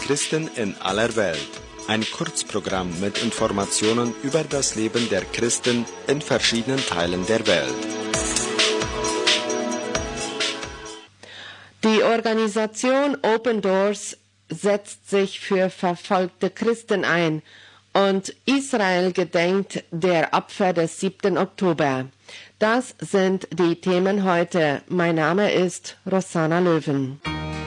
Christen in aller Welt. Ein Kurzprogramm mit Informationen über das Leben der Christen in verschiedenen Teilen der Welt. Die Organisation Open Doors setzt sich für verfolgte Christen ein und Israel gedenkt der Opfer des 7. Oktober. Das sind die Themen heute. Mein Name ist Rosanna Löwen.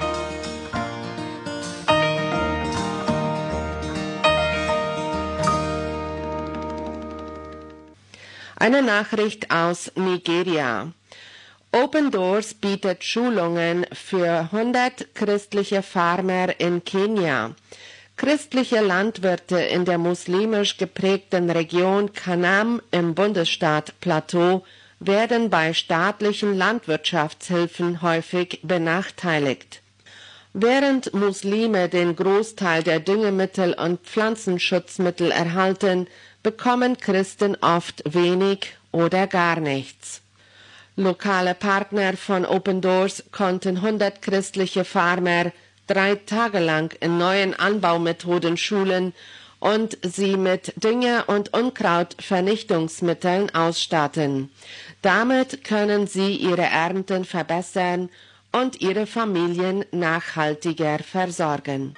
Eine Nachricht aus Nigeria. Open Doors bietet Schulungen für 100 christliche Farmer in Kenia. Christliche Landwirte in der muslimisch geprägten Region Kanam im Bundesstaat Plateau werden bei staatlichen Landwirtschaftshilfen häufig benachteiligt. Während Muslime den Großteil der Düngemittel und Pflanzenschutzmittel erhalten, bekommen Christen oft wenig oder gar nichts. Lokale Partner von Open Doors konnten 100 christliche Farmer 3 Tage lang in neuen Anbaumethoden schulen und sie mit Dünger- und Unkrautvernichtungsmitteln ausstatten. Damit können sie ihre Ernten verbessern und ihre Familien nachhaltiger versorgen.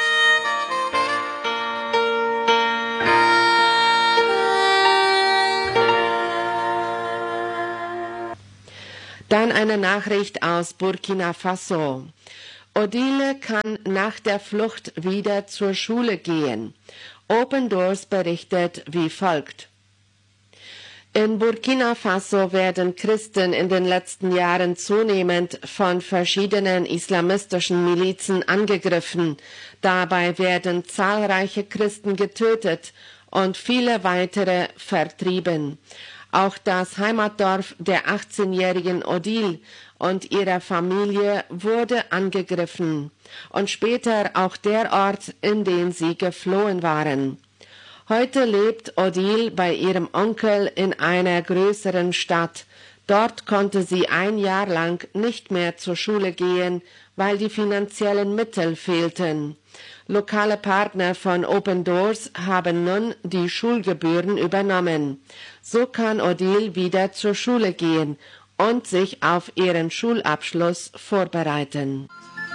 Dann eine Nachricht aus Burkina Faso. Odile kann nach der Flucht wieder zur Schule gehen. Open Doors berichtet wie folgt. In Burkina Faso werden Christen in den letzten Jahren zunehmend von verschiedenen islamistischen Milizen angegriffen. Dabei werden zahlreiche Christen getötet und viele weitere vertrieben. Auch das Heimatdorf der 18-jährigen Odile und ihrer Familie wurde angegriffen und später auch der Ort, in den sie geflohen waren. Heute lebt Odile bei ihrem Onkel in einer größeren Stadt. Dort konnte sie ein Jahr lang nicht mehr zur Schule gehen, weil die finanziellen Mittel fehlten. Lokale Partner von Open Doors haben nun die Schulgebühren übernommen. So kann Odile wieder zur Schule gehen und sich auf ihren Schulabschluss vorbereiten.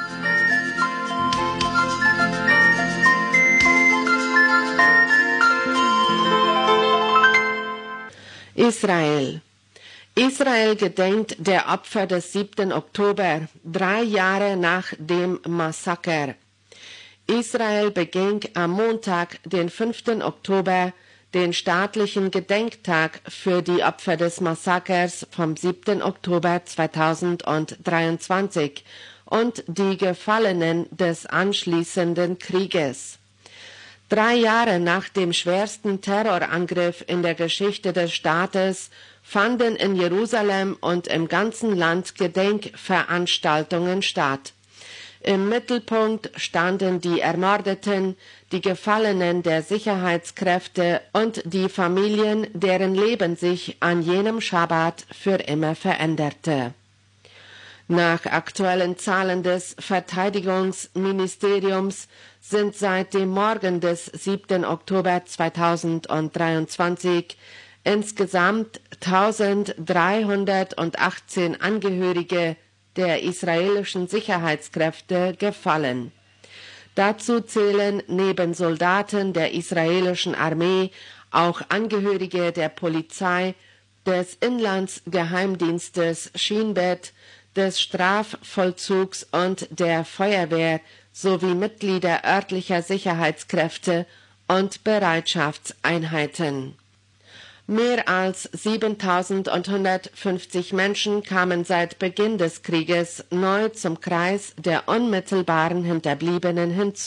Israel. Israel gedenkt der Opfer des 7. Oktober, 3 Jahre nach dem Massaker. Israel beging am Montag, den 5. Oktober, den staatlichen Gedenktag für die Opfer des Massakers vom 7. Oktober 2023 und die Gefallenen des anschließenden Krieges. 3 Jahre nach dem schwersten Terrorangriff in der Geschichte des Staates fanden in Jerusalem und im ganzen Land Gedenkveranstaltungen statt. Im Mittelpunkt standen die Ermordeten, die Gefallenen der Sicherheitskräfte und die Familien, deren Leben sich an jenem Schabbat für immer veränderte. Nach aktuellen Zahlen des Verteidigungsministeriums sind seit dem Morgen des 7. Oktober 2023 insgesamt 1318 Angehörige der israelischen Sicherheitskräfte gefallen. Dazu zählen neben Soldaten der israelischen Armee auch Angehörige der Polizei, des Inlandsgeheimdienstes Shin Bet, des Strafvollzugs und der Feuerwehr sowie Mitglieder örtlicher Sicherheitskräfte und Bereitschaftseinheiten. Mehr als 7.150 Menschen kamen seit Beginn des Krieges neu zum Kreis der unmittelbaren Hinterbliebenen hinzu.